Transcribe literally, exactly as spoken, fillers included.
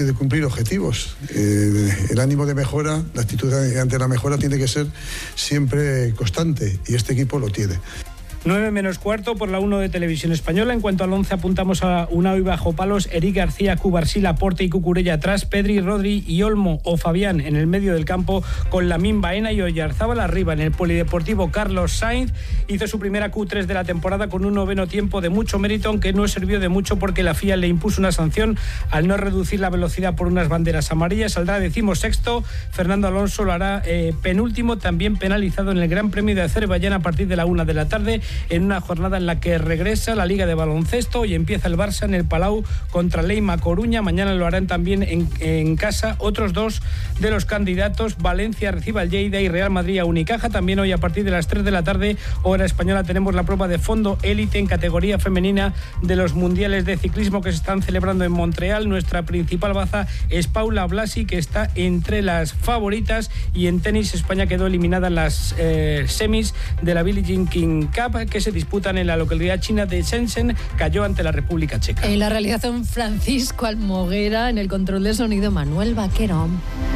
de cumplir objetivos. Eh, el ánimo de mejora, la actitud ante la mejora tiene que ser siempre constante y este equipo lo tiene. nueve menos cuarto por la uno de Televisión Española. En cuanto al once apuntamos a Unai bajo palos, Eric García, Cubarsí, Laporte y Cucurella atrás, Pedri, Rodri y Olmo o Fabián en el medio del campo, con Lamine, Baena y Oyarzábal arriba. En el polideportivo, Carlos Sainz hizo su primera Q tres de la temporada con un noveno tiempo de mucho mérito, aunque no sirvió de mucho porque la F I A le impuso una sanción al no reducir la velocidad por unas banderas amarillas. Saldrá decimosexto. Fernando Alonso lo hará eh, penúltimo, también penalizado en el Gran Premio de Azerbaiyán a partir de la una de la tarde, en una jornada en la que regresa la Liga de Baloncesto y empieza el Barça en el Palau contra Leima Coruña. Mañana lo harán también en, en casa otros dos de los candidatos. Valencia recibe al Lleida y Real Madrid a Unicaja. También hoy a partir de las tres de la tarde, hora española, tenemos la prueba de fondo élite en categoría femenina de los mundiales de ciclismo que se están celebrando en Montreal. Nuestra principal baza es Paula Blasi, que está entre las favoritas, y en tenis España quedó eliminada en las eh, semis de la Billie Jean King Cup, que se disputan en la localidad china de Shenzhen. Cayó ante la República Checa. En la realización, Francisco Almoguera, en el control de sonido, Manuel Vaquero.